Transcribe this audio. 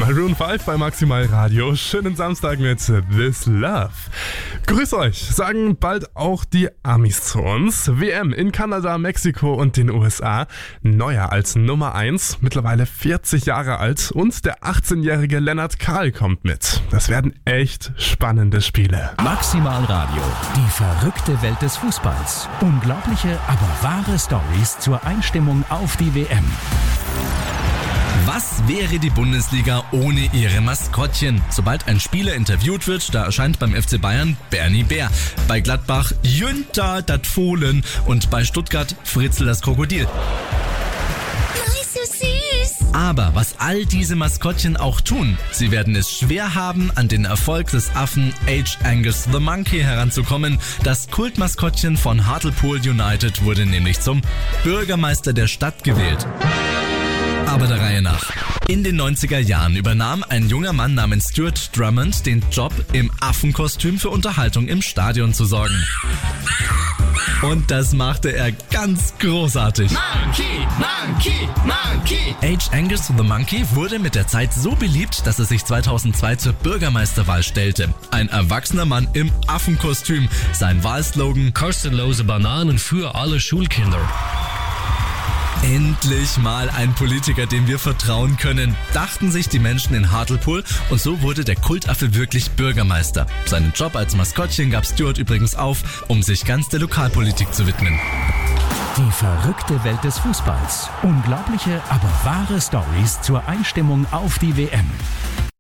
Maroon 5 bei Maximal Radio. Schönen Samstag mit This Love. Grüß euch, sagen bald auch die Amis zu uns. WM in Kanada, Mexiko und den USA. Neuer als Nummer 1, mittlerweile 40 Jahre alt. Und der 18-jährige Lennart Kahl kommt mit. Das werden echt spannende Spiele. Maximal Radio, die verrückte Welt des Fußballs. Unglaubliche, aber wahre Stories zur Einstimmung auf die WM. Was wäre die Bundesliga ohne ihre Maskottchen? Sobald ein Spieler interviewt wird, da erscheint beim FC Bayern Bernie Bär, bei Gladbach Jünter dat Fohlen und bei Stuttgart Fritzl das Krokodil. So süß. Aber was all diese Maskottchen auch tun, sie werden es schwer haben, an den Erfolg des Affen H. Angus the Monkey heranzukommen. Das Kultmaskottchen von Hartlepool United wurde nämlich zum Bürgermeister der Stadt gewählt. Aber der Reihe nach. In den 90er Jahren übernahm ein junger Mann namens Stuart Drummond den Job, im Affenkostüm für Unterhaltung im Stadion zu sorgen. Und das machte er ganz großartig. Monkey, Monkey, Monkey. H. Angus the Monkey wurde mit der Zeit so beliebt, dass er sich 2002 zur Bürgermeisterwahl stellte. Ein erwachsener Mann im Affenkostüm. Sein Wahlslogan: Kostenlose Bananen für alle Schulkinder. Endlich mal ein Politiker, dem wir vertrauen können, dachten sich die Menschen in Hartlepool, und so wurde der Kultaffe wirklich Bürgermeister. Seinen Job als Maskottchen gab Stuart übrigens auf, um sich ganz der Lokalpolitik zu widmen. Die verrückte Welt des Fußballs. Unglaubliche, aber wahre Stories zur Einstimmung auf die WM.